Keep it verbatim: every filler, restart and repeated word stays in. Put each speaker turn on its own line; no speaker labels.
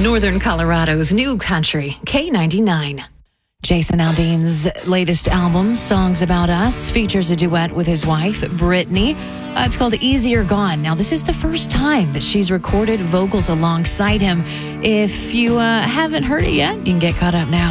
Northern Colorado's new country, K ninety-nine. Jason Aldean's latest album, Songs About Us, features a duet with his wife, Brittany. Uh, it's called Easier Gone. Now, this is the first time that she's recorded vocals alongside him. If you uh, haven't heard it yet, you can get caught up now.